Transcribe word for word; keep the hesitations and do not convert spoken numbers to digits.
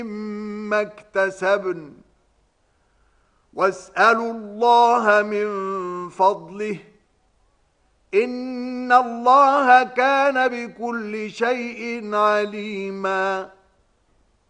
مما اكتسبن واسألوا الله من فضله إن الله كان بكل شيء عليما